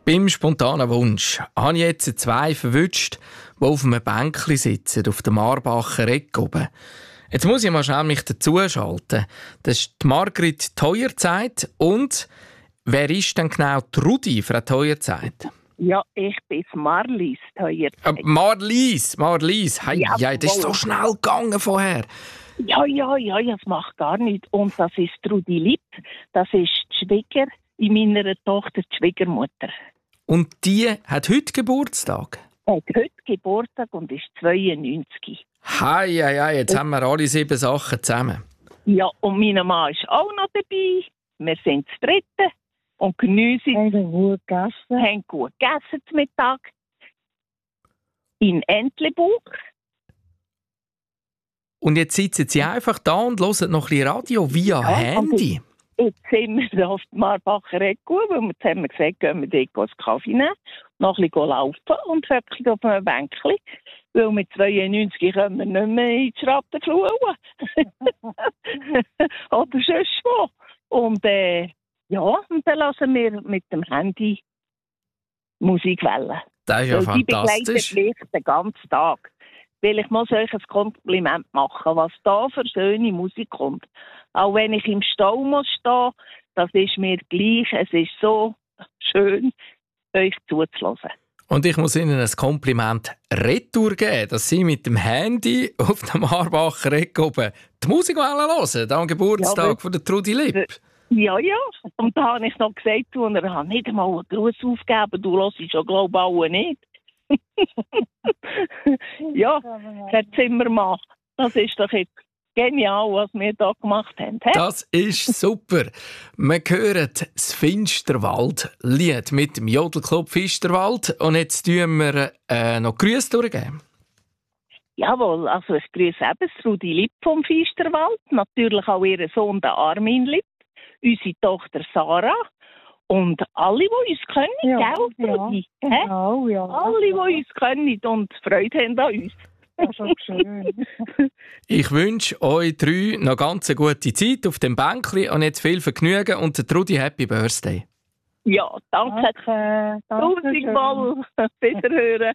Beim spontanen Wunsch habe ich jetzt zwei verwünscht, die auf einem Bänkchen sitzen, auf der Marbacher Ecke oben. Jetzt muss ich mal schnell mich dazuschalten. Das ist die Margrit Teuerzeit. Und wer ist denn genau die Rudi, Frau Teuerzeit? Ja, ich bin Marlies Teuerzeit. Marlies. Hey, ja, das ist so Jawohl. schnell gegangen vorher. Ja, das macht gar nichts. Und das ist Rudi Lipp. Das ist die Schwieger in meiner Tochter, die Schwiegermutter. Und die hat heute Geburtstag. Hat heute Geburtstag und ist 92. Hei, jetzt haben wir alle 7 Sachen zusammen. Ja, und mein Mann ist auch noch dabei. Wir sind das Dritte und geniessen. Haben gut gegessen zum Mittag. In Entlebuch. Und jetzt sitzen sie einfach da und hören noch ein bisschen Radio via Handy. Jetzt sind wir auf die Marbacher Ecke, weil wir zusammen gesagt haben, gehen wir dort einen Kaffee nehmen, noch ein bisschen laufen und höckeln auf einem Bänkchen. Weil mit 92 können wir nicht mehr in die Schrattenflur. Oder sonst wo. Und und dann lassen wir mit dem Handy Musik wählen. Das ist ja Die fantastisch. begleitet mich den ganzen Tag. Weil ich muss euch ein Kompliment machen, was da für schöne Musik kommt. Auch wenn ich im Stau muss stehen, das ist mir gleich. Es ist so schön, euch zuzulassen. Und ich muss Ihnen ein Kompliment retour geben, dass Sie mit dem Handy auf dem Marbacher Ecke oben die Musik hören, am Geburtstag von der Trudi Lipp. Ja. Und da habe ich noch gesagt, und er hat nicht einmal einen Gruß aufgegeben. Du hörst schon, glaube ich, auch nicht. Ja, Herr Zimmermann, das ist doch jetzt genial, was wir hier gemacht haben. He? Das ist super. Wir hören das Finsterwald-Lied mit dem Jodelclub Finsterwald. Und jetzt tun wir noch Grüße durchgeben. Jawohl, also ich grüße eben Rudi Lipp vom Finsterwald, natürlich auch ihren Sohn, der Armin Lipp, unsere Tochter Sarah und alle, die uns kennen, gell, Rudi? Genau, ja. Alle, die uns kennen und Freude haben an uns. Das ist auch schön. Ich wünsche euch 3 noch ganz eine gute Zeit auf dem Bänkli und jetzt viel Vergnügen und der Trudi Happy Birthday. Ja, danke. Danke. Tausendmal. Wiederhören.